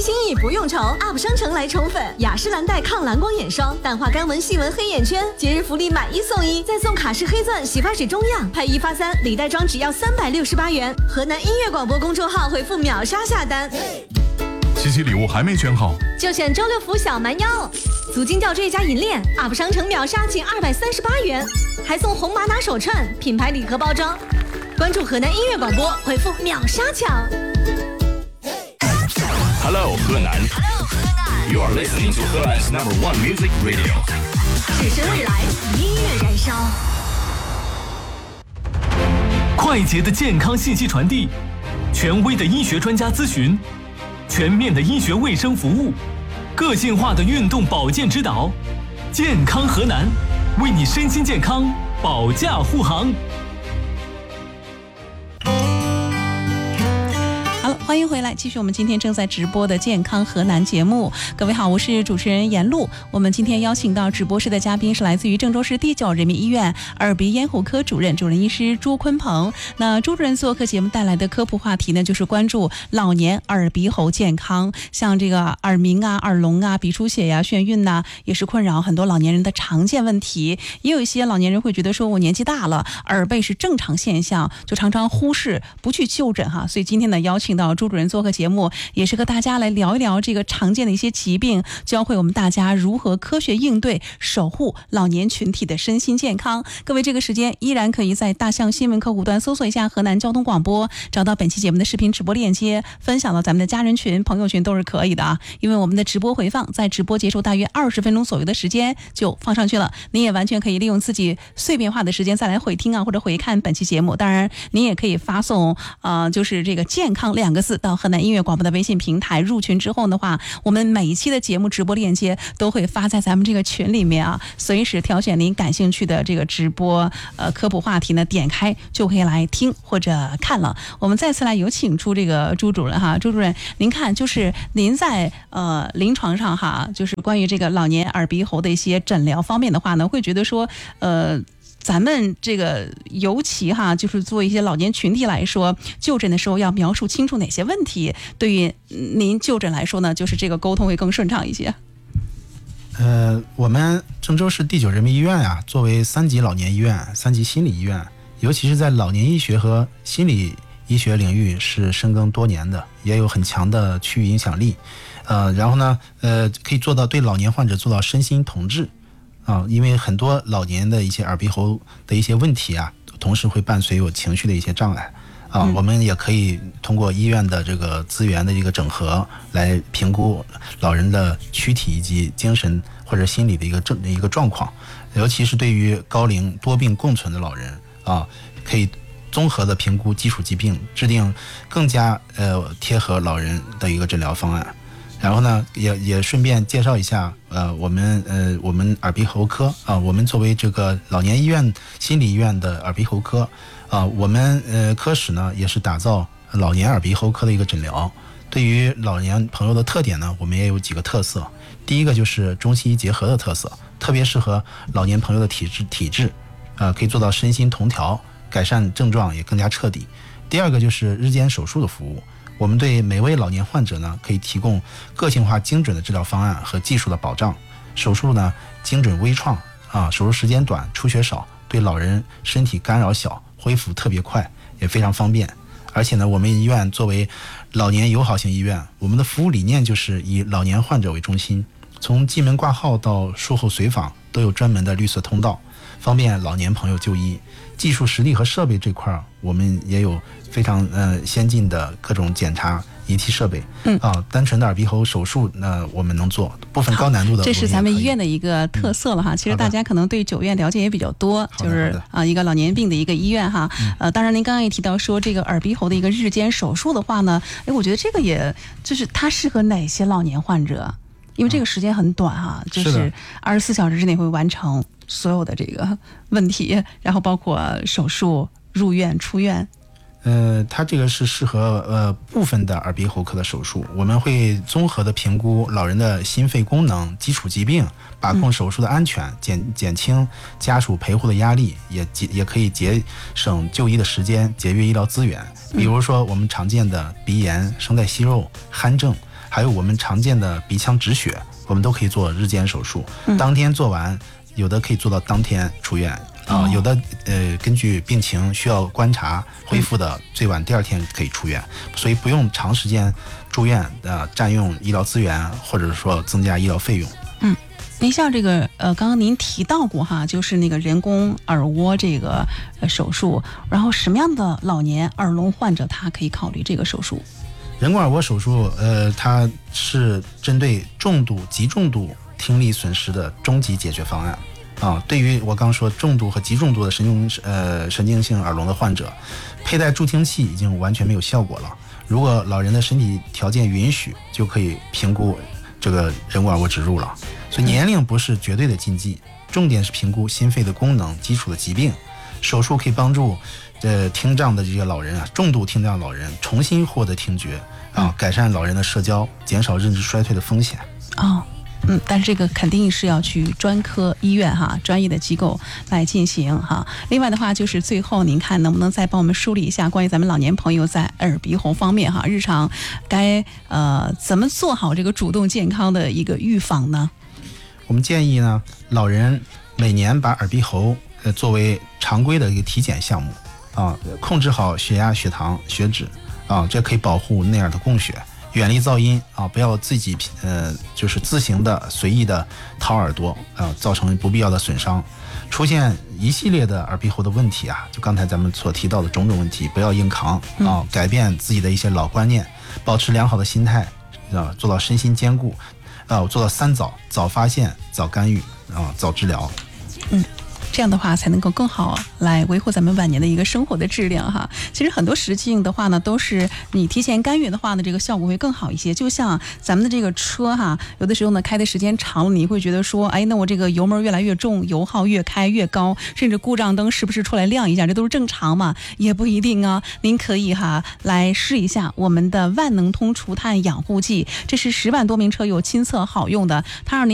心意不用愁 ，UP 商城来宠粉，雅诗兰黛抗蓝光眼霜，淡化干纹细纹黑眼圈，节日福利买1送1，再送卡诗黑钻洗发水中样，配1发3，礼袋装只要368元。河南音乐广播公众号回复秒杀下单。 七夕礼物还没选好， 就选周六福小蛮腰，足金吊坠加银链 ，UP 商城秒杀仅238元，还送红玛瑙手串，品牌礼盒包装。关注河南音乐广播，回复秒杀抢。 Hello， 河南。You are listening to 河南 #1 music radio。 只是未来，音乐燃烧。 快捷的健康信息传递，权威的医学专家咨询，全面的医学卫生服务，个性化的运动保健指导。健康河南，为你身心健康保驾护航。 好了，欢迎回来，继续我们今天正在直播的健康河南节目。各位好，我是主持人严露。我们今天邀请到直播室的嘉宾是来自于郑州市第9人民医院耳鼻咽喉科主任医师朱坤鹏。那朱主任做客节目带来的科普话题呢，就是关注老年耳鼻喉健康，像这个耳鸣啊、耳聋啊、鼻出血呀、眩晕呐，也是困扰很多老年人的常见问题。也有一些老年人会觉得说，我年纪大了，耳背是正常现象，就常常忽视不去就诊哈。所以今天呢，邀请到朱主任做客节目，也是和大家来聊一聊这个常见的一些疾病，教会我们大家如何科学应对，守护老年群体的身心健康。各位这个时间依然可以在大象新闻客户端搜索一下河南交通广播，找到本期节目的视频直播链接，分享到咱们的家人群、朋友群都是可以的啊。因为我们的直播回放在直播结束大约20分钟左右的时间就放上去了，您也完全可以利用自己碎片化的时间再来回听啊，或者回看本期节目。当然您也可以发送就是这个健康2个字到河南音乐广播的微信平台，入群之后的话，我们每一期的节目直播链接都会发在咱们这个群里面啊，随时挑选您感兴趣的这个直播科普话题呢，点开就可以来听或者看了。我们再次来有请出这个朱主任哈，朱主任，您看就是您在临床上哈，就是关于这个老年耳鼻喉的一些诊疗方面的话呢，会觉得说咱们这个尤其哈，就是做一些老年群体来说，就诊的时候要描述清楚哪些问题，对于您就诊来说呢，就是这个沟通会更顺畅一些。 我们郑州市第9人民医院啊，作为3级老年医院、3级心理医院，尤其是在老年医学和心理医学领域是深耕多年的，也有很强的区域影响力。然后呢，可以做到对老年患者做到身心同治。因为很多老年的一些耳鼻喉的一些问题啊，同时会伴随有情绪的一些障碍我们也可以通过医院的这个资源的一个整合来评估老人的躯体以及精神或者心理的一个状况，尤其是对于高龄多病共存的老人可以综合的评估基础疾病，制定更加贴合老人的一个诊疗方案。然后呢，也顺便介绍一下，我们耳鼻喉科我们作为这个老年医院、心理医院的耳鼻喉科我们科室呢也是打造老年耳鼻喉科的一个诊疗。对于老年朋友的特点呢，我们也有几个特色。第一个就是中西医结合的特色，特别适合老年朋友的体质可以做到身心同调，改善症状也更加彻底。第二个就是日间手术的服务。我们对每位老年患者呢，可以提供个性化精准的治疗方案和技术的保障。手术呢精准微创手术时间短，出血少，对老人身体干扰小，恢复特别快，也非常方便。而且呢，我们医院作为老年友好型医院，我们的服务理念就是以老年患者为中心，从进门挂号到术后随访都有专门的绿色通道，方便老年朋友就医。技术实力和设备这块我们也有非常先进的各种检查仪器设备单纯的耳鼻喉手术我们能做，部分高难度的这是咱们医院的一个特色了哈。其实大家可能对9院了解也比较多，就是一个老年病的一个医院哈。当然您刚刚也提到说这个耳鼻喉的一个日间手术的话呢，我觉得这个也就是它适合哪些老年患者？因为这个时间很短哈，就是24小时之内会完成所有的这个问题，然后包括手术、入院、出院。 它这个是适合部分的耳鼻喉科的手术，我们会综合的评估老人的心肺功能、基础疾病，把控手术的安全，减轻家属陪护的压力，也可以节省就医的时间，节约医疗资源。比如说我们常见的鼻炎、声带息肉、鼾症， 还有我们常见的鼻腔止血，我们都可以做日间手术，当天做完，有的可以做到当天出院有的根据病情需要观察恢复的，最晚第2天可以出院，所以不用长时间住院占用医疗资源，或者说增加医疗费用。 您像这个刚刚您提到过哈，就是那个人工耳蜗这个手术，然后什么样的老年耳聋患者他可以考虑这个手术？ 人工耳蜗手术它是针对重度、极重度听力损失的终极解决方案对于我刚说重度和极重度的神经性耳聋的患者，佩戴助听器已经完全没有效果了。如果老人的身体条件允许，就可以评估这个人工耳蜗植入了。所以年龄不是绝对的禁忌，重点是评估心肺的功能、基础的疾病。手术可以帮助听障的这些老人重度听障老人重新获得听觉改善老人的社交，减少认知衰退的风险。 但是这个肯定是要去专科医院哈，专业的机构来进行哈。另外的话，就是最后您看能不能再帮我们梳理一下关于咱们老年朋友在耳鼻喉方面哈，日常该怎么做好这个主动健康的一个预防呢？ 我们建议呢，老人每年把耳鼻喉作为常规的一个体检项目控制好血压、血糖、血脂这可以保护内耳的供血，远离噪音不要自己就是自行的随意的掏耳朵造成不必要的损伤。出现一系列的耳鼻喉的问题就刚才咱们所提到的种种问题，不要硬扛改变自己的一些老观念，保持良好的心态做到身心兼顾做到3早：早发现、早干预早治疗。 这样的话才能够更好来维护咱们晚年的一个生活的质量哈。其实很多实境的话呢，都是你提前干预的话呢，这个效果会更好一些。就像咱们的这个车哈，有的时候呢开的时间长了，你会觉得说，那我这个油门越来越重，油耗越开越高，甚至故障灯时不时出来亮一下，这都是正常嘛？也不一定啊。您可以来试一下我们的万能通除碳养护剂，这是10万多名车友亲测好用的，它让您